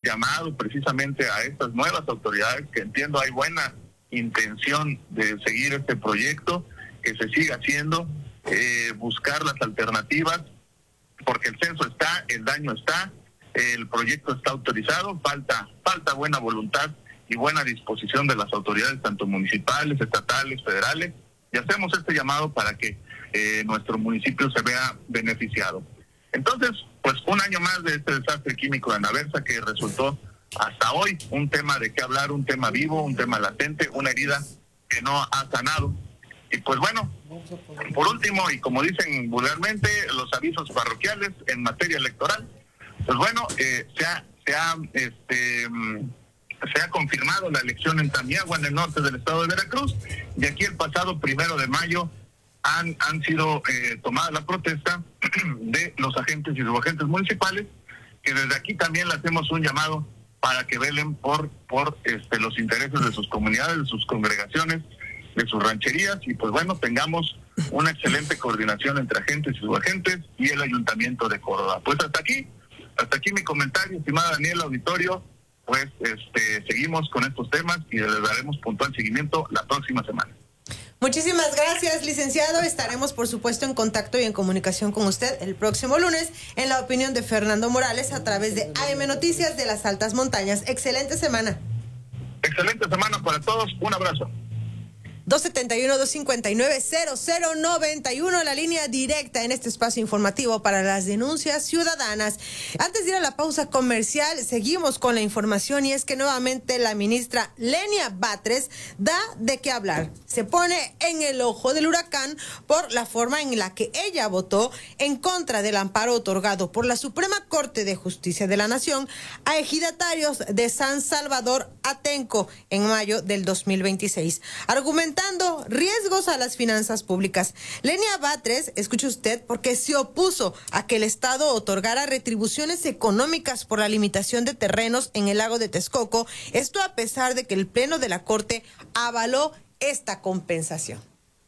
llamado precisamente a estas nuevas autoridades, que entiendo hay buena intención de seguir este proyecto, que se siga haciendo, buscar las alternativas, porque el censo está, el daño está, el proyecto está autorizado, falta buena voluntad y buena disposición de las autoridades, tanto municipales, estatales, federales, y hacemos este llamado para que nuestro municipio se vea beneficiado. Entonces, pues un año más de este desastre químico de Anaversa, que resultó hasta hoy un tema de qué hablar, un tema vivo, un tema latente, una herida que no ha sanado. Y pues bueno, por último, y como dicen vulgarmente, los avisos parroquiales en materia electoral, pues bueno, se ha confirmado la elección en Tamiagua, en el norte del estado de Veracruz, y aquí el pasado 1 de mayo han sido tomada la protesta de los agentes y subagentes municipales, que desde aquí también le hacemos un llamado para que velen por los intereses de sus comunidades, de sus congregaciones, de sus rancherías, y pues bueno, tengamos una excelente coordinación entre agentes y subagentes y el Ayuntamiento de Córdoba. Pues hasta aquí mi comentario, estimada Daniela, auditorio. Pues seguimos con estos temas y les daremos puntual seguimiento la próxima semana. Muchísimas gracias, licenciado. Estaremos, por supuesto, en contacto y en comunicación con usted el próximo lunes en La Opinión de Fernando Morales a través de AM Noticias de las Altas Montañas. Excelente semana. Excelente semana para todos. Un abrazo. 271-259-0091, la línea directa en este espacio informativo para las denuncias ciudadanas. Antes de ir a la pausa comercial, seguimos con la información, y es que nuevamente la ministra Lenia Batres da de qué hablar. Se pone en el ojo del huracán por la forma en la que ella votó en contra del amparo otorgado por la Suprema Corte de Justicia de la Nación a ejidatarios de San Salvador Atenco en mayo del 2026, argumentando riesgos a las finanzas públicas. Lenia Batres, escuche usted, porque se opuso a que el Estado otorgara retribuciones económicas por la limitación de terrenos en el lago de Texcoco, esto a pesar de que el Pleno de la Corte avaló esta compensación.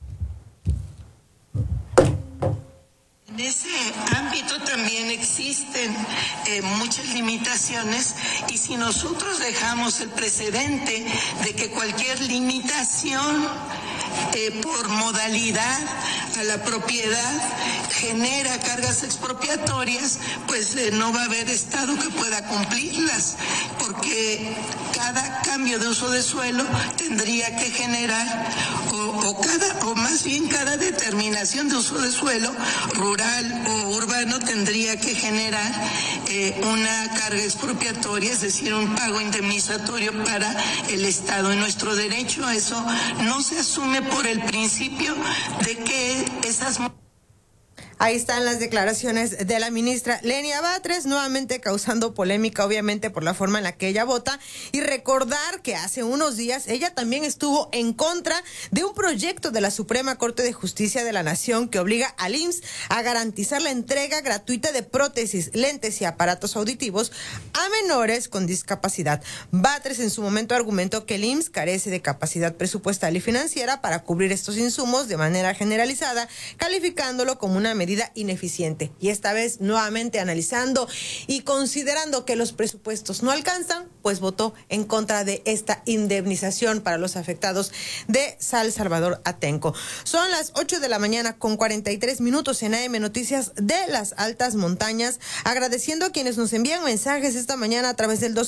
En ese ámbito también existen muchas limitaciones, y si nosotros dejamos el precedente de que cualquier limitación por modalidad a la propiedad genera cargas expropiatorias, pues no va a haber Estado que pueda cumplirlas, porque cada cambio de uso de suelo tendría que generar, o más bien cada determinación de uso de suelo rural o urbano tendría que generar una carga expropiatoria, es decir, un pago indemnizatorio para el Estado. En nuestro derecho eso no se asume por el principio de que esas... Ahí están las declaraciones de la ministra Lenia Batres, nuevamente causando polémica, obviamente, por la forma en la que ella vota. Y recordar que hace unos días ella también estuvo en contra de un proyecto de la Suprema Corte de Justicia de la Nación que obliga al IMSS a garantizar la entrega gratuita de prótesis, lentes y aparatos auditivos a menores con discapacidad. Batres en su momento argumentó que el IMSS carece de capacidad presupuestal y financiera para cubrir estos insumos de manera generalizada, calificándolo como una medida ineficiente. Y esta vez, nuevamente analizando y considerando que los presupuestos no alcanzan, pues votó en contra de esta indemnización para los afectados de San Salvador Atenco. Son las 8 de la mañana con 43 minutos en AM Noticias de las Altas Montañas, agradeciendo a quienes nos envían mensajes esta mañana a través del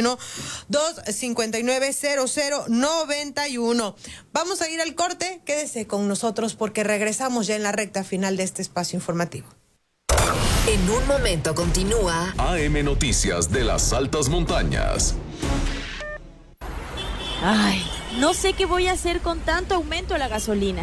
271-259-0091. Vamos a ir al corte, quédese con nosotros porque regresamos ya en la recta final de este espacio informativo. En un momento continúa AM Noticias de las Altas Montañas. Ay, no sé qué voy a hacer con tanto aumento a la gasolina.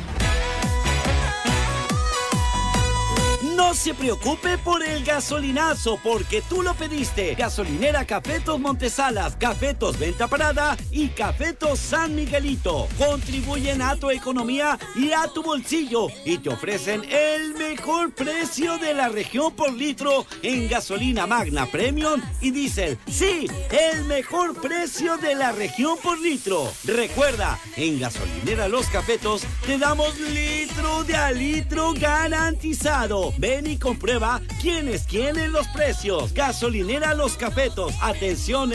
No se preocupe por el gasolinazo, porque tú lo pediste. Gasolinera Cafetos Montesalas, Cafetos Venta Parada y Cafetos San Miguelito. Contribuyen a tu economía y a tu bolsillo y te ofrecen el mejor precio de la región por litro en gasolina Magna Premium y Diesel. Sí, el mejor precio de la región por litro. Recuerda, en Gasolinera Los Cafetos te damos litro de a litro garantizado. Ven y comprueba quién es quién en los precios. Gasolinera Los Cafetos. Atención.